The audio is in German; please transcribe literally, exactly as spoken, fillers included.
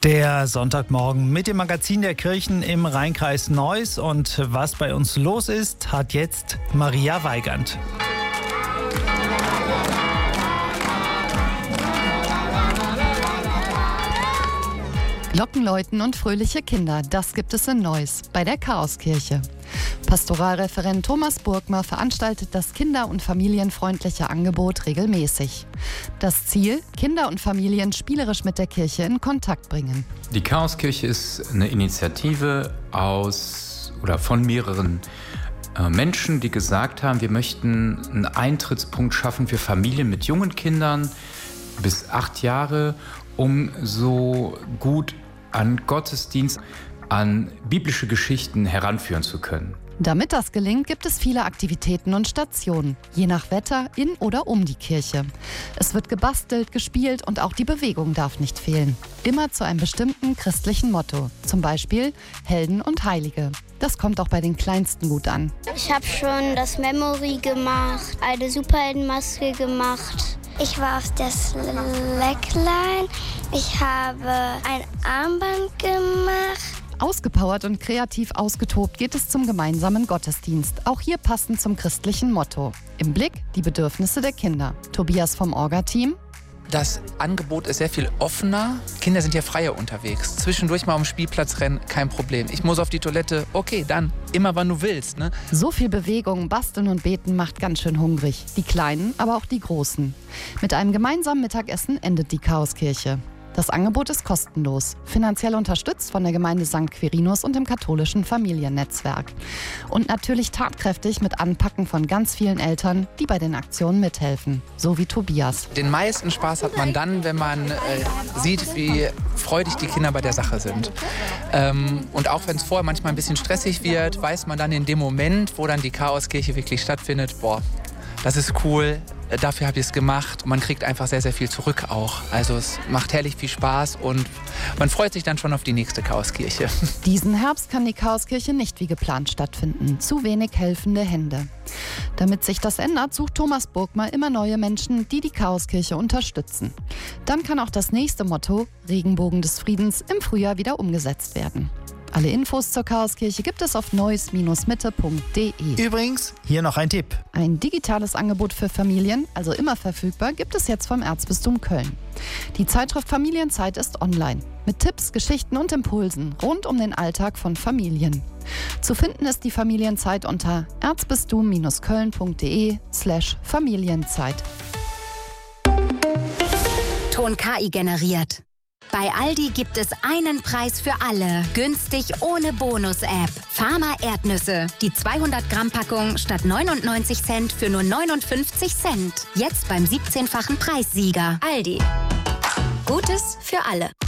Der Sonntagmorgen mit dem Magazin der Kirchen im Rheinkreis Neuss. Und was bei uns los ist, hat jetzt Maria Weigand. Glockenläuten und fröhliche Kinder, das gibt es in Neuss bei der Chaoskirche. Pastoralreferent Thomas Burgmer veranstaltet das kinder- und familienfreundliche Angebot regelmäßig. Das Ziel, Kinder und Familien spielerisch mit der Kirche in Kontakt bringen. Die Chaoskirche ist eine Initiative aus oder von mehreren äh, Menschen, die gesagt haben, wir möchten einen Eintrittspunkt schaffen für Familien mit jungen Kindern bis acht Jahre, um so gut an Gottesdienst, an biblische Geschichten heranführen zu können. Damit das gelingt, gibt es viele Aktivitäten und Stationen, je nach Wetter in oder um die Kirche. Es wird gebastelt, gespielt und auch die Bewegung darf nicht fehlen. Immer zu einem bestimmten christlichen Motto, zum Beispiel Helden und Heilige. Das kommt auch bei den Kleinsten gut an. Ich habe schon das Memory gemacht, eine Superheldenmaske gemacht. Ich war auf der Slackline. Ich habe ein Armband gemacht. Ausgepowert und kreativ ausgetobt geht es zum gemeinsamen Gottesdienst. Auch hier passend zum christlichen Motto. Im Blick die Bedürfnisse der Kinder. Tobias vom Orga-Team. Das Angebot ist sehr viel offener. Kinder sind ja freier unterwegs. Zwischendurch mal am Spielplatz rennen, kein Problem. Ich muss auf die Toilette, okay, dann immer wann du willst. Ne? So viel Bewegung, Basteln und Beten macht ganz schön hungrig. Die Kleinen, aber auch die Großen. Mit einem gemeinsamen Mittagessen endet die Chaoskirche. Das Angebot ist kostenlos, finanziell unterstützt von der Gemeinde Sankt Quirinus und dem katholischen Familiennetzwerk. Und natürlich tatkräftig mit Anpacken von ganz vielen Eltern, die bei den Aktionen mithelfen, so wie Tobias. Den meisten Spaß hat man dann, wenn man äh, sieht, wie freudig die Kinder bei der Sache sind. Ähm, und auch wenn es vorher manchmal ein bisschen stressig wird, weiß man dann in dem Moment, wo dann die Chaoskirche wirklich stattfindet, boah, das ist cool. Dafür habe ich es gemacht. Man kriegt einfach sehr, sehr viel zurück auch. Also es macht herrlich viel Spaß und man freut sich dann schon auf die nächste Chaoskirche. Diesen Herbst kann die Chaoskirche nicht wie geplant stattfinden. Zu wenig helfende Hände. Damit sich das ändert, sucht Thomas Burgmer immer neue Menschen, die die Chaoskirche unterstützen. Dann kann auch das nächste Motto, Regenbogen des Friedens, im Frühjahr wieder umgesetzt werden. Alle Infos zur Chaoskirche gibt es auf neuss Mitte punkt de. Übrigens, hier noch ein Tipp. Ein digitales Angebot für Familien, also immer verfügbar, gibt es jetzt vom Erzbistum Köln. Die Zeitschrift Familienzeit ist online, mit Tipps, Geschichten und Impulsen rund um den Alltag von Familien. Zu finden ist die Familienzeit unter erzbistum köln punkt de slash Familienzeit. Ton K I generiert. Bei Aldi gibt es einen Preis für alle. Günstig ohne Bonus-App. Farmer Erdnüsse. Die zweihundert Gramm Packung statt neunundneunzig Cent für nur neunundfünfzig Cent. Jetzt beim siebzehnfachen Preissieger. Aldi. Gutes für alle.